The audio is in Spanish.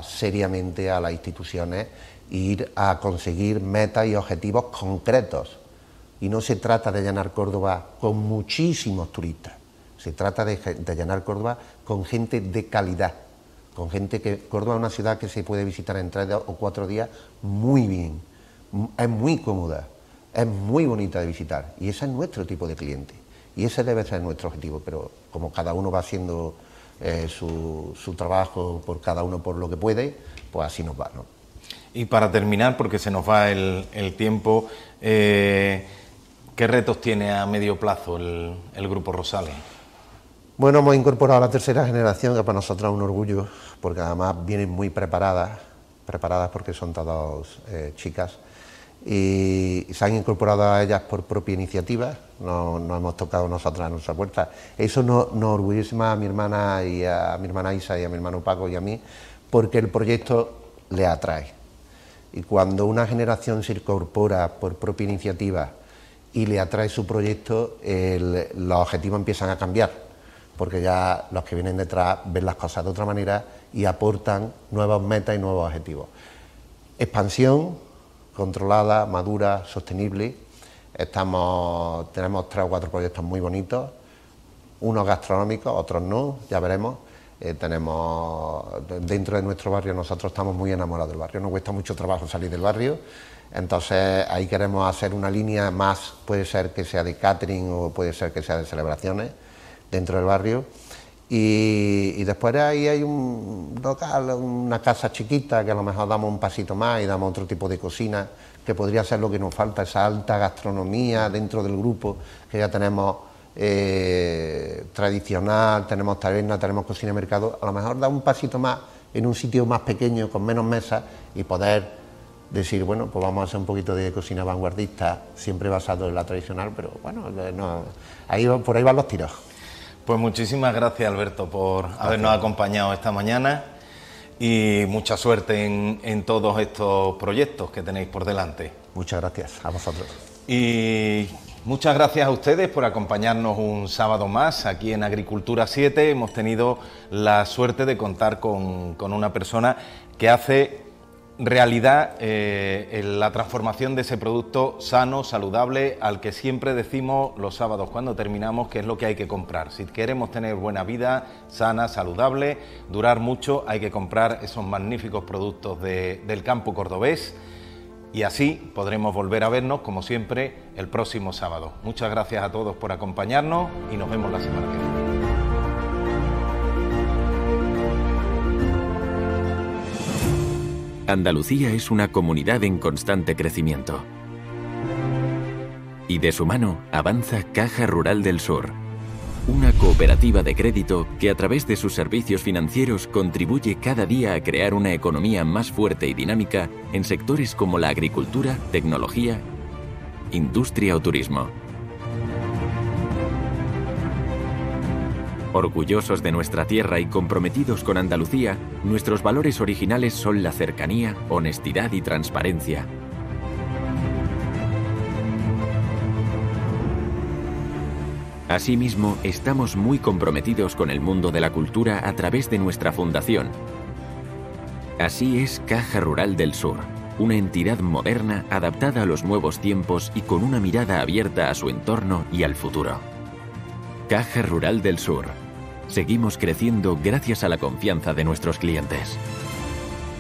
seriamente a las instituciones e ir a conseguir metas y objetivos concretos. Y no se trata de llenar Córdoba con muchísimos turistas, se trata de llenar Córdoba con gente de calidad, con gente que... Córdoba es una ciudad que se puede visitar en 3 o 4 días muy bien, es muy cómoda, es muy bonita de visitar, y ese es nuestro tipo de cliente, y ese debe ser nuestro objetivo, pero como cada uno va haciendo su trabajo, por cada uno por lo que puede, pues así nos va, ¿no? Y para terminar, porque se nos va el tiempo, ¿qué retos tiene a medio plazo el Grupo Rosales? Bueno, hemos incorporado a la tercera generación, que para nosotros es un orgullo, porque además vienen muy preparadas porque son todas chicas, y se han incorporado a ellas por propia iniciativa, no hemos tocado nosotras a nuestra puerta. Eso nos orgullece más a mi hermana y a mi hermana Isa y a mi hermano Paco y a mí, porque el proyecto le atrae. Y cuando una generación se incorpora por propia iniciativa y le atrae su proyecto, los objetivos empiezan a cambiar, porque ya los que vienen detrás ven las cosas de otra manera y aportan nuevas metas y nuevos objetivos. Expansión controlada, madura, sostenible. Tenemos 3 o 4 proyectos muy bonitos, unos gastronómicos, otros no, ya veremos. Tenemos dentro de nuestro barrio, nosotros estamos muy enamorados del barrio, nos cuesta mucho trabajo salir del barrio, entonces ahí queremos hacer una línea más, puede ser que sea de catering o puede ser que sea de celebraciones dentro del barrio, y después ahí hay un local, una casa chiquita que a lo mejor damos un pasito más y damos otro tipo de cocina, que podría ser lo que nos falta, esa alta gastronomía dentro del grupo, que ya tenemos tradicional, tenemos taberna, tenemos cocina de mercado. A lo mejor dar un pasito más en un sitio más pequeño, con menos mesas, y poder decir, bueno, pues vamos a hacer un poquito de cocina vanguardista, siempre basado en la tradicional, pero bueno, por ahí van los tiros. Pues muchísimas gracias, Alberto, por habernos acompañado esta mañana, y mucha suerte en todos estos proyectos que tenéis por delante. Muchas gracias a vosotros. Y muchas gracias a ustedes por acompañarnos un sábado más aquí en Agricultura 7. Hemos tenido la suerte de contar con una persona que hace realidad la transformación de ese producto sano, saludable, al que siempre decimos los sábados cuando terminamos que es lo que hay que comprar. Si queremos tener buena vida, sana, saludable, durar mucho, hay que comprar esos magníficos productos del campo cordobés, y así podremos volver a vernos, como siempre, el próximo sábado. Muchas gracias a todos por acompañarnos y nos vemos la semana que viene. Andalucía es una comunidad en constante crecimiento. Y de su mano avanza Caja Rural del Sur, una cooperativa de crédito que a través de sus servicios financieros contribuye cada día a crear una economía más fuerte y dinámica en sectores como la agricultura, tecnología, industria o turismo. Orgullosos de nuestra tierra y comprometidos con Andalucía, nuestros valores originales son la cercanía, honestidad y transparencia. Asimismo, estamos muy comprometidos con el mundo de la cultura a través de nuestra fundación. Así es Caja Rural del Sur, una entidad moderna adaptada a los nuevos tiempos y con una mirada abierta a su entorno y al futuro. Caja Rural del Sur. Seguimos creciendo gracias a la confianza de nuestros clientes.